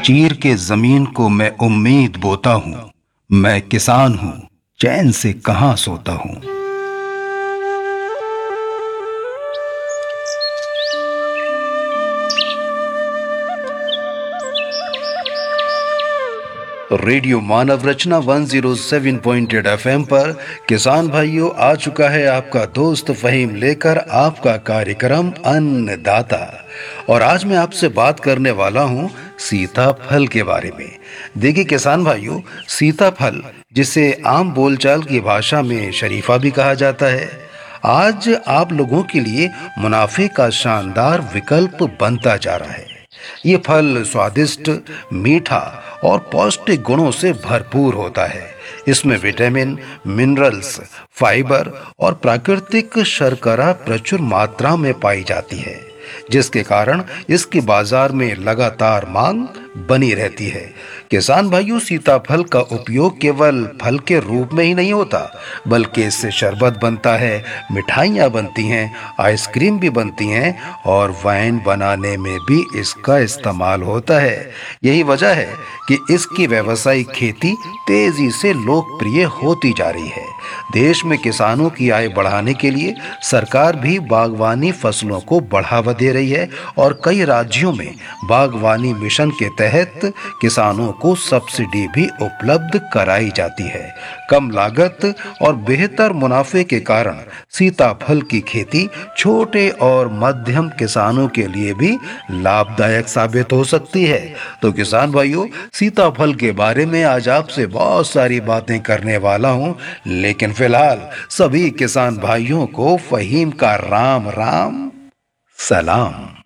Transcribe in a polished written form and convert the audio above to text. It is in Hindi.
चीर के जमीन को मैं उम्मीद बोता हूँ। मैं किसान हूँ, चैन से कहाँ सोता हूँ। रेडियो मानव रचना 107.8 FM पर किसान भाइयों आ चुका है आपका दोस्त फहीम लेकर आपका कार्यक्रम अन्नदाता। और आज मैं आपसे बात करने वाला हूं सीताफल के बारे में। देखिए किसान भाइयों, सीताफल जिसे आम बोलचाल की भाषा में शरीफा भी कहा जाता है, आज आप लोगों के लिए मुनाफे का शानदार विकल्प बनता जा रहा है। ये फल स्वादिष्ट, मीठा और पौष्टिक गुणों से भरपूर होता है। इसमें विटामिन, मिनरल्स, फाइबर और प्राकृतिक शर्करा प्रचुर मात्रा में पाई जाती है, जिसके कारण इसकी बाजार में लगातार मांग बनी रहती है। किसान भाइयों, सीताफल का उपयोग केवल फल के रूप में ही नहीं होता, बल्कि इससे शरबत बनता है, मिठाइयाँ बनती हैं, आइसक्रीम भी बनती हैं और वाइन बनाने में भी इसका इस्तेमाल होता है। यही वजह है कि इसकी व्यावसायिक खेती तेजी से लोकप्रिय होती जा रही है। देश में किसानों की आय बढ़ाने के लिए सरकार भी बागवानी फसलों को बढ़ावा दे रही है और कई राज्यों में बागवानी मिशन के तहत किसानों को सब्सिडी भी उपलब्ध कराई जाती है। कम लागत और बेहतर मुनाफे के कारण सीताफल की खेती छोटे और मध्यम किसानों के लिए भी लाभदायक साबित हो सकती है। तो किसान भाइयों, सीताफल के बारे में आज आपसे बहुत सारी बातें करने वाला हूं, लेकिन फिलहाल सभी किसान भाइयों को फहीम का राम राम सलाम।